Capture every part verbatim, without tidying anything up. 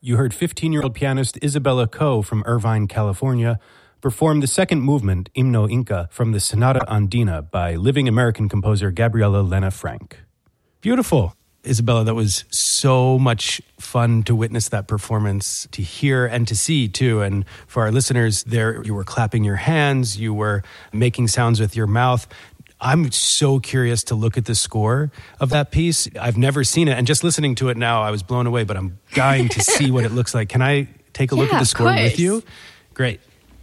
You heard fifteen-year-old pianist Isabella Coe from Irvine, California, perform the second movement, Himno Inca, from the Sonata Andina by living American composer Gabriela Lena Frank. Beautiful. Isabella, that was so much fun to witness that performance, to hear and to see too. And for our listeners, there you were clapping your hands, you were making sounds with your mouth. I'm so curious to look at the score of that piece. I've never seen it, and just listening to it now, I was blown away, but I'm dying to see what it looks like. Can I take a yeah, look at the score of course. with you? Great.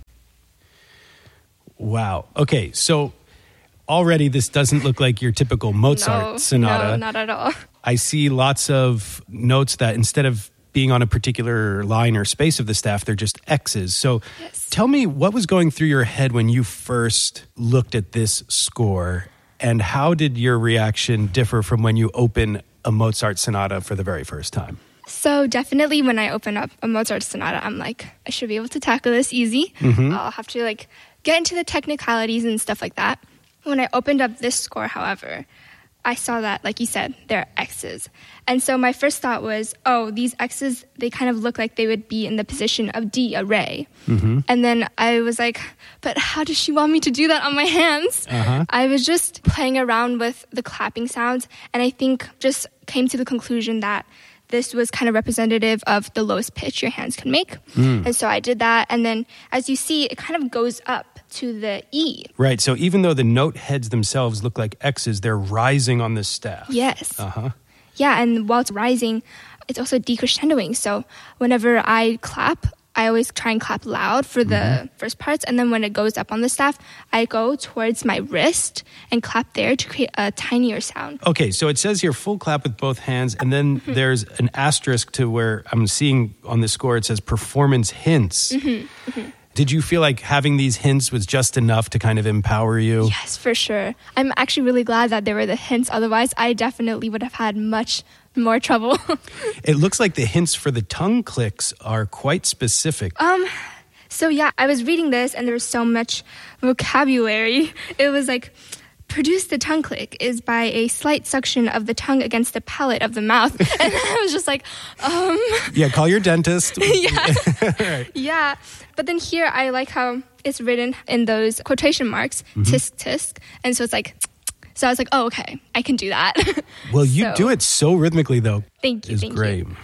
Wow. Okay, so already this doesn't look like your typical Mozart no, sonata. No, not at all. I see lots of notes that instead of being on a particular line or space of the staff, they're just X's. So yes. Tell me what was going through your head when you first looked at this score, and how did your reaction differ from when you open a Mozart sonata for the very first time? So definitely when I open up a Mozart sonata, I'm like, I should be able to tackle this easy. Mm-hmm. I'll have to like get into the technicalities and stuff like that. When I opened up this score, however, I saw that, like you said, there are X's. And so my first thought was, oh, these X's, they kind of look like they would be in the position of D, a ray. Mm-hmm. And then I was like, but how does she want me to do that on my hands? Uh-huh. I was just playing around with the clapping sounds, and I think just came to the conclusion that this was kind of representative of the lowest pitch your hands can make. Mm. And so I did that. And then, as you see, it kind of goes up to the E. Right. So even though the note heads themselves look like X's, they're rising on the staff. Yes. Uh-huh. Yeah, and while it's rising, it's also decrescendoing. So whenever I clap, I always try and clap loud for the mm-hmm. first parts. And then when it goes up on the staff, I go towards my wrist and clap there to create a tinier sound. Okay, so it says here full clap with both hands. And then mm-hmm. there's an asterisk to where I'm seeing on the score, it says performance hints. Mm-hmm. Mm-hmm. Did you feel like having these hints was just enough to kind of empower you? Yes, for sure. I'm actually really glad that there were the hints. Otherwise, I definitely would have had much more trouble. It looks like the hints for the tongue clicks are quite specific. Um, so yeah, I was reading this and there was so much vocabulary. It was like, produce the tongue click is by a slight suction of the tongue against the palate of the mouth. And I was just like, um... Yeah, call your dentist. yeah. Right. Yeah. But then here, I like how it's written in those quotation marks, mm-hmm. tisk, tisk. And so it's like... So I was like, oh, okay, I can do that. Well, you so, do it so rhythmically, though. Thank you, it's thank great. you.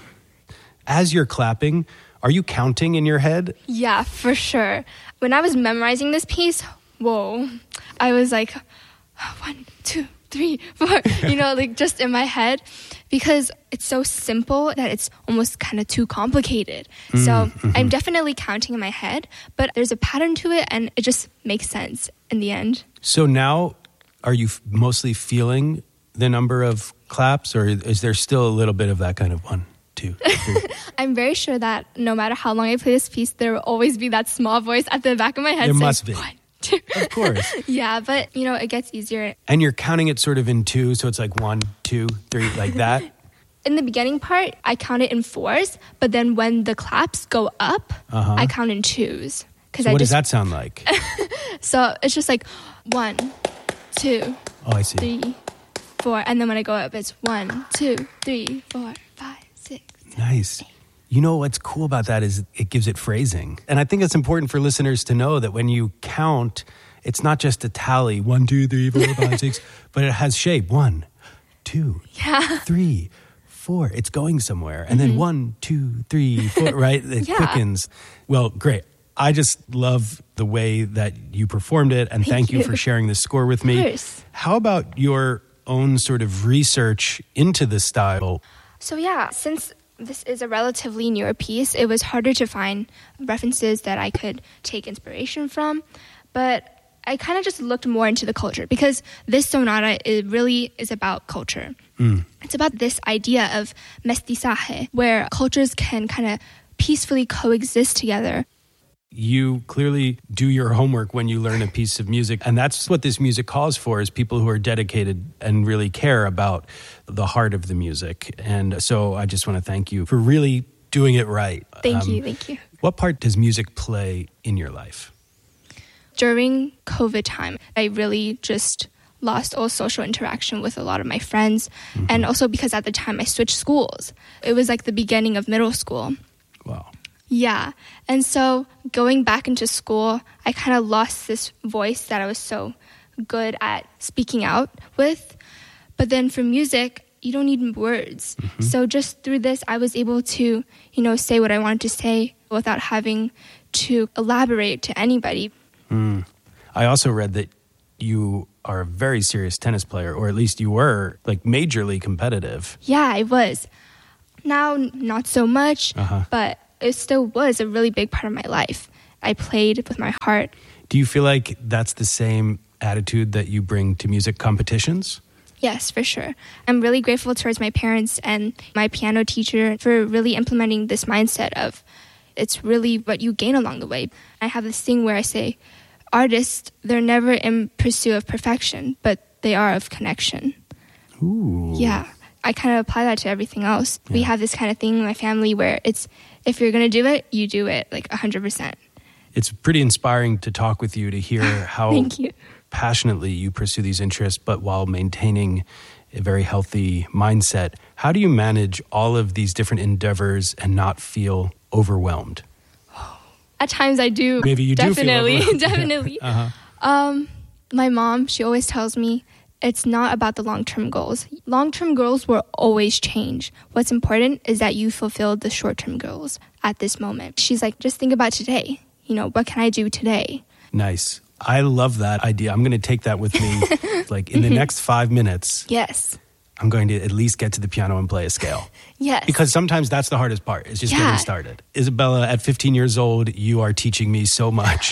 As you're clapping, are you counting in your head? Yeah, for sure. When I was memorizing this piece, whoa, I was like, one, two, three, four, you know, like just in my head, because it's so simple that it's almost kind of too complicated. Mm, so mm-hmm. I'm definitely counting in my head, but there's a pattern to it and it just makes sense in the end. So now, are you f- mostly feeling the number of claps, or is there still a little bit of that kind of one, two, three? I'm very sure that no matter how long I play this piece, there will always be that small voice at the back of my head. There saying, must be. One, two. Of course. Yeah, but, you know, it gets easier. And you're counting it sort of in two, so it's like one, two, three, like that? In the beginning part, I count it in fours, but then when the claps go up, uh-huh. I count in twos. So I what just, does that sound like? So it's just like one, two, oh, I see. three, four. And then when I go up, it's one, two, three, four, five, six. Seven, nice. eight. You know what's cool about that is it gives it phrasing. And I think it's important for listeners to know that when you count, it's not just a tally, one, two, three, four, five, six, but it has shape. One, two, yeah. three, four. It's going somewhere. And mm-hmm. then one, two, three, four, right? It yeah. quickens. Well, great. I just love the way that you performed it, and thank, thank you. you for sharing this score with me. Of course. How about your own sort of research into the style? So yeah, since this is a relatively newer piece, it was harder to find references that I could take inspiration from, but I kind of just looked more into the culture because this sonata, it really is about culture. Mm. It's about this idea of mestizaje, where cultures can kind of peacefully coexist together. You clearly do your homework when you learn a piece of music. And that's what this music calls for, is people who are dedicated and really care about the heart of the music. And so I just want to thank you for really doing it right. Thank um, you, thank you. What part does music play in your life? During COVID time, I really just lost all social interaction with a lot of my friends. Mm-hmm. And also because at the time I switched schools. It was like the beginning of middle school. Wow. Yeah. And so going back into school, I kind of lost this voice that I was so good at speaking out with. But then for music, you don't need words. Mm-hmm. So just through this, I was able to, you know, say what I wanted to say without having to elaborate to anybody. Mm. I also read that you are a very serious tennis player, or at least you were, like, majorly competitive. Yeah, I was. Now, not so much, uh-huh. but it still was a really big part of my life. I played with my heart. Do you feel like that's the same attitude that you bring to music competitions? Yes, for sure. I'm really grateful towards my parents and my piano teacher for really implementing this mindset of it's really what you gain along the way. I have this thing where I say, artists, they're never in pursuit of perfection, but they are of connection. Ooh. Yeah. I kind of apply that to everything else. Yeah. We have this kind of thing in my family where it's, if you're going to do it, you do it like one hundred percent. It's pretty inspiring to talk with you, to hear how Thank you. passionately you pursue these interests, but while maintaining a very healthy mindset. How do you manage all of these different endeavors and not feel overwhelmed? At times I do. Maybe you definitely, do feel overwhelmed. Definitely. uh-huh. Um, my mom, she always tells me, it's not about the long-term goals. Long-term goals will always change. What's important is that you fulfill the short-term goals at this moment. She's like, just think about today. You know, what can I do today? Nice. I love that idea. I'm going to take that with me. Like in the next five minutes. Yes. I'm going to at least get to the piano and play a scale. Yes. Because sometimes that's the hardest part, is just yeah. getting started. Isabella, at fifteen years old, you are teaching me so much.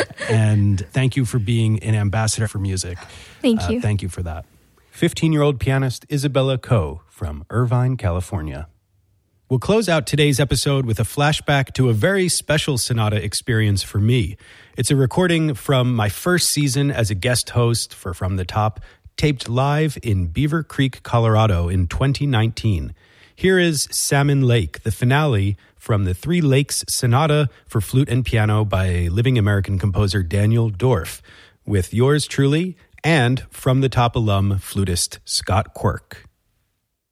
And thank you for being an ambassador for music. Thank uh, you. Thank you for that. fifteen-year-old pianist Isabella Ko from Irvine, California. We'll close out today's episode with a flashback to a very special Sonata experience for me. It's a recording from my first season as a guest host for From the Top, taped live in Beaver Creek, Colorado in twenty nineteen. Here is Salmon Lake, the finale from the Three Lakes Sonata for flute and piano by living American composer Daniel Dorff, with yours truly and From the Top alum flutist Scott Quirk.